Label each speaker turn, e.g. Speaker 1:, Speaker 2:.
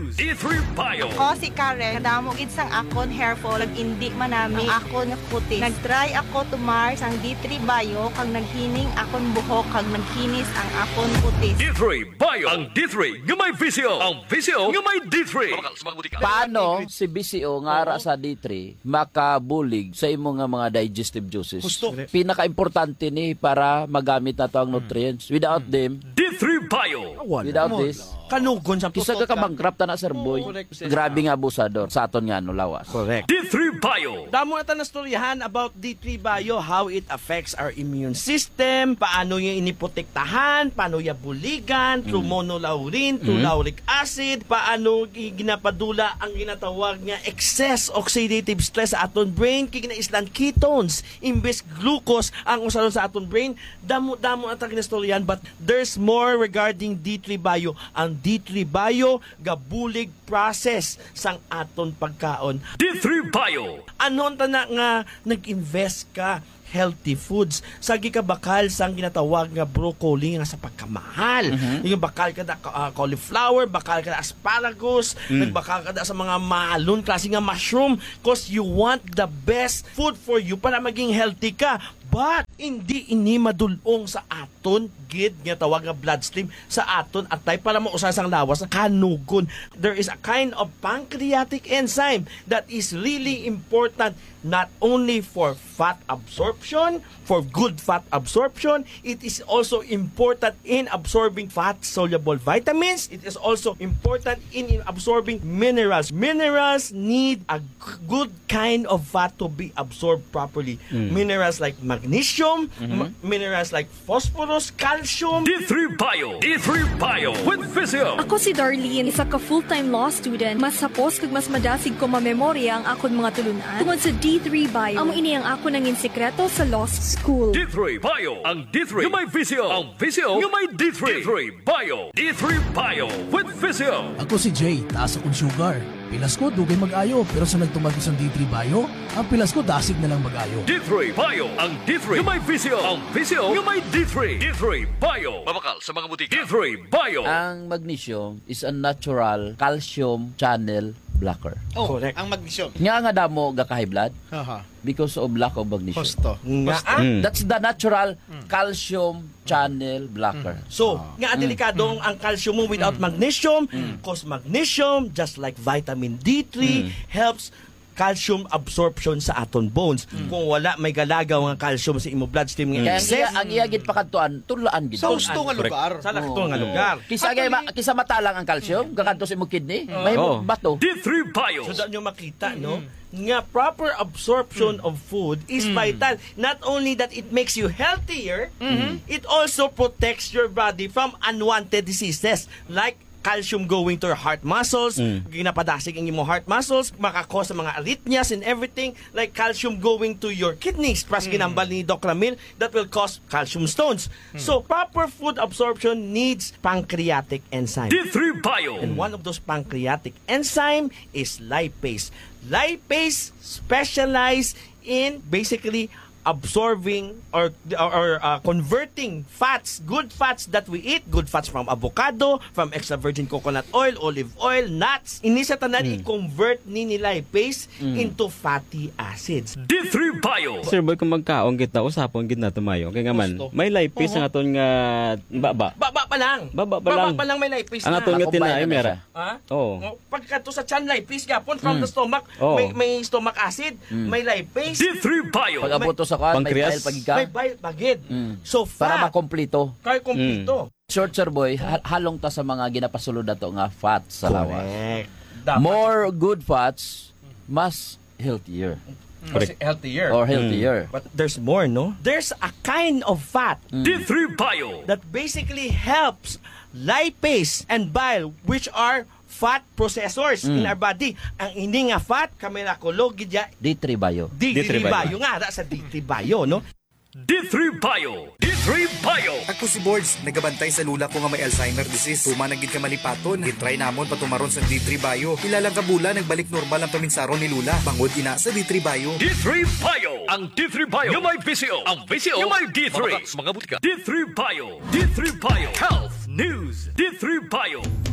Speaker 1: News. D3 Bio.
Speaker 2: Ako si Karen, kadamo gid sang akon hair fall, indi manami ang akon nga kutis. Nagtry ako tumar sang D3 Bio kang naghining akon buhok kag nagkinis ang akon kutis.
Speaker 1: D3 Bio. Ang D3 nga may VCO. Ang VCO nga may D3.
Speaker 3: Paano si BCO nga ara sa D3 makabulig sa imo nga mga digestive juices? Pinaka-importante ni para magamit na to ang nutrients. Without them,
Speaker 1: D3 Bio.
Speaker 3: without this,
Speaker 4: Kanugon sa
Speaker 3: kisa ka bankrupt na Sir Boy. Grabe nga abusador sa aton nga lawas.
Speaker 4: Correct.
Speaker 1: D3 Bio.
Speaker 4: Damo na tayo nastoryahan about D3 Bio, how it affects our immune system, paano yung iniprotektahan, paano yung buligan, through monolaurin, through lauric acid, paano ginapadula ang ginatawag nga excess oxidative stress sa aton brain, kinaislan ketones, imbes glucose ang usaron sa aton brain. Damo na tayo nastoryahan, but there's more regarding D3 Bio. Ang D3 Bio, gabulig process sang aton pagkaon.
Speaker 1: D3 Bio.
Speaker 4: Anon ta na nga nag-invest ka healthy foods. Sagi ka bakal sang ginatawag nga broccoli nga sa pagkamahal. Yung bakal ka da cauliflower, bakal ka da asparagus, nagbakal ka da sa mga malon klase nga mushroom, cause you want the best food for you para maging healthy ka. But hindi ini madulong sa aton gid nga tawag nga bloodstream sa aton atay para mausay sang lawas kanugon. There is a kind of pancreatic enzyme that is really important not only for fat absorption, for good fat absorption, it is also important in absorbing fat-soluble vitamins. It is also important in absorbing minerals. Minerals need a good kind of fat to be absorbed properly. Minerals like magnesium, minerals like phosphorus, calcium.
Speaker 1: D3 Bio. D3 Bio with Physio.
Speaker 5: Ako si Darlene, isa ka full-time law student. Mas sapos kag mas madasig ko mamemorya ang akon mga tulunan tungod sa D3 Bio. Amo ini ang ako nangin sekreto sa law school.
Speaker 1: D3 Bio. Ang D3 nga may Physio. Ang Physio nga may D3. D3 Bio. D3 Bio with Physio.
Speaker 6: Ako si Jay, taas akong sugar. Pilas ko, dugay mag-ayo. Pero sa nagtumag isang D3 Bio, ang pilas ko, dasig na lang mag-ayo.
Speaker 1: D3 Bio. Ang D3 nga may Physio. Ang Physio nga may D3. D3 Bio. Mabakal sa mga butika. D3 Bio.
Speaker 3: Ang magnesium is a natural calcium channel blocker.
Speaker 4: Correct.
Speaker 7: Ang magnesium.
Speaker 3: Nga nga damo ga high blood
Speaker 7: Haha.
Speaker 3: because of lack of magnesium.
Speaker 7: Hosto.
Speaker 3: That's the natural calcium channel blocker.
Speaker 4: So, nga delikadong ang calcium mo without magnesium, cause magnesium, just like vitamin D3, helps calcium absorption sa aton bones. Kung wala may galagaw nga calcium sa imo bloodstream nga
Speaker 3: Kaya
Speaker 4: excess,
Speaker 3: ang iya gid pakadtuan tulaan gid.
Speaker 7: Sa husto nga lugar.
Speaker 4: sa lakto nga lugar.
Speaker 3: Kisa matalang ang calcium kakadto sa imong kidney. May bato.
Speaker 1: D3 Bio.
Speaker 4: So daan nyo makita, no? Nga proper absorption of food is vital. Not only that it makes you healthier, it also protects your body from unwanted diseases like calcium going to your heart muscles, ginapadasig ang imong heart muscles, makakos sa mga arrhythmias and everything, like calcium going to your kidneys, pas ginambal ni Doc Ramil, that will cause calcium stones. So, proper food absorption needs pancreatic enzyme.
Speaker 1: D3 Bio.
Speaker 4: And one of those pancreatic enzyme is lipase. Lipase specialize in basically absorbing or converting fats, good fats that we eat, good fats from avocado, from extra virgin coconut oil, olive oil, nuts. Inisa tanan i-convert ni lipase into fatty acids.
Speaker 1: D3 Bio.
Speaker 8: Sir Boy, kung magkaon kita, usapon gid na tumayo. Kaya nga man, may lipase ang aton nga baba.
Speaker 4: Baba pa lang.
Speaker 8: Baba pa lang.
Speaker 4: May lipase
Speaker 8: Ang
Speaker 4: na.
Speaker 8: aton nga
Speaker 3: Nakumbay
Speaker 8: tinaay
Speaker 3: na
Speaker 8: mera.
Speaker 4: Ha?
Speaker 8: Oo.
Speaker 4: Pagka to sa chan lipase gapon from the stomach,
Speaker 8: Oh.
Speaker 4: may stomach acid, may lipase,
Speaker 1: D3 Bio.
Speaker 3: Pag abot to sa kan, may
Speaker 8: Pancreas.
Speaker 3: tile pagika
Speaker 4: may bile bagid. So
Speaker 3: para
Speaker 4: fat,
Speaker 3: makompleto.
Speaker 4: kaya kompleto.
Speaker 3: Short Sir Boy, halong ta sa mga ginapasulod na to nga fats sa lawas.
Speaker 4: Correct. Dapat
Speaker 3: More good fats, mas healthier
Speaker 4: mas healthier.
Speaker 3: or healthier.
Speaker 4: But there's more, no? There's a kind of fat
Speaker 1: D3 Bio.
Speaker 4: that basically helps lipase and bile, which are fat processors in our body. Ang ini nga fat, kamerakulo, gidya,
Speaker 3: D3 Bio.
Speaker 4: D3 Bio nga, sa D3 Bio, no?
Speaker 1: D3 Bio. D3 Bio.
Speaker 9: Ako si Boards, nagabantay sa lula ko nga may Alzheimer disease. Tumanagid ka malipaton, gitry namon patumaron sa D3 Bio. Ilang kabula, nagbalik normal ang paminsaron ni Lula. Bangod ina sa D3 Bio.
Speaker 1: D3 Bio. Ang D3 Bio nga may VCO. Ang VCO nga may D3. Mga butika. D3 Bio. D3 Bio. Health News. D3 Bio.